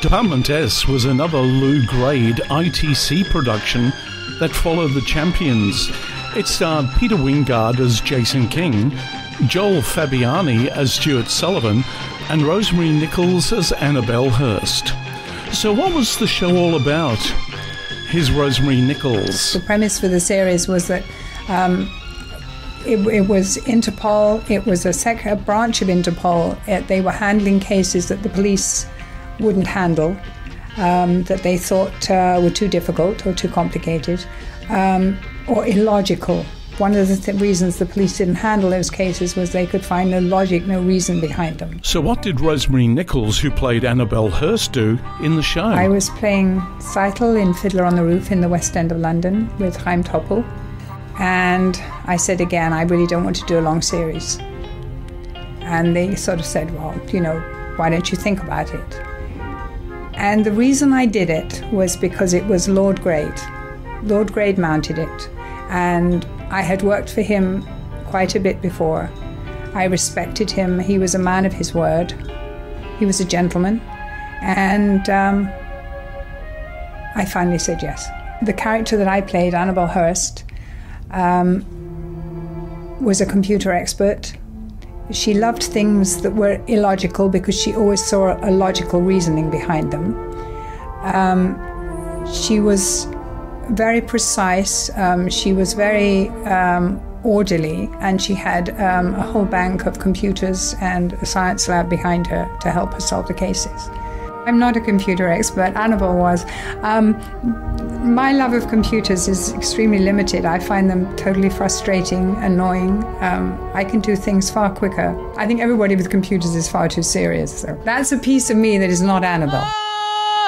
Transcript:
Department S was another Lew Grade ITC production that followed The Champions. It starred Peter Wingard as Jason King, Joel Fabiani as Stuart Sullivan, and Rosemary Nichols as Annabelle Hurst. So what was the show all about? Here's Rosemary Nichols. The premise for the series was that it was Interpol. It was a branch of Interpol. They were handling cases that the police wouldn't handle, that they thought were too difficult or too complicated or illogical. One of the reasons the police didn't handle those cases was they could find no logic, no reason behind them. So what did Rosemary Nichols, who played Annabelle Hurst, do in the show? I was playing Seitel in Fiddler on the Roof in the West End of London with Chaim Topol. And I said again, I really don't want to do a long series. And they sort of said, well, why don't you think about it? And the reason I did it was because it was Lord Grade. Lord Grade mounted it. And I had worked for him quite a bit before. I respected him. He was a man of his word. He was a gentleman. And I finally said yes. The character that I played, Annabelle Hurst, was a computer expert. She loved things that were illogical because she always saw a logical reasoning behind them. She was very precise, she was very orderly, and she had a whole bank of computers and a science lab behind her to help her solve the cases. I'm not a computer expert, Annabelle was. My love of computers is extremely limited. I find them totally frustrating, annoying. I can do things far quicker. I think everybody with computers is far too serious. So that's a piece of me that is not Annabelle.